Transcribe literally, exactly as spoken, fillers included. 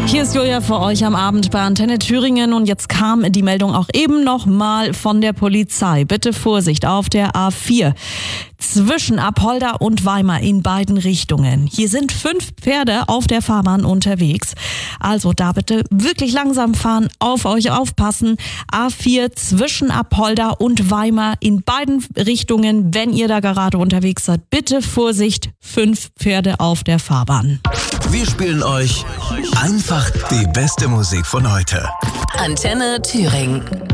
Hier ist Julia für euch am Abend bei Antenne Thüringen und jetzt kam die Meldung auch eben noch mal von der Polizei. Bitte Vorsicht auf der A vier zwischen Apolda und Weimar in beiden Richtungen. Hier sind fünf Pferde auf der Fahrbahn unterwegs. Also da bitte wirklich langsam fahren, auf euch aufpassen. A vier zwischen Apolda und Weimar in beiden Richtungen, wenn ihr da gerade unterwegs seid. Bitte Vorsicht, fünf Pferde auf der Fahrbahn. Wir spielen euch einfach die beste Musik von heute. Antenne Thüringen.